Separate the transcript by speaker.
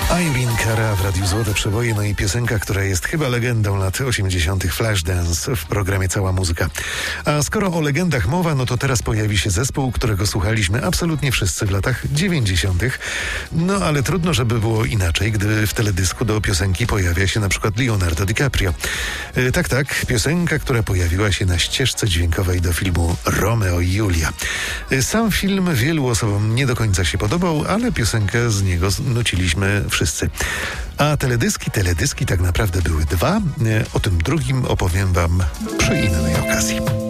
Speaker 1: Irene Cara w Radiu Złote Przeboje, no i piosenka, która jest chyba legendą lat 80. Flashdance w programie Cała Muzyka. A skoro o legendach mowa, no to teraz pojawi się zespół, którego słuchaliśmy absolutnie wszyscy w latach 90. No ale trudno, żeby było inaczej, gdy w teledysku do piosenki pojawia się na przykład Leonardo DiCaprio. Tak, piosenka, która pojawiła się na ścieżce dźwiękowej do filmu Romeo i Julia. Sam film wielu osobom nie do końca się podobał, ale piosenkę z niego nuciliśmy wszyscy. A teledyski tak naprawdę były dwa. O tym drugim opowiem wam przy innej okazji.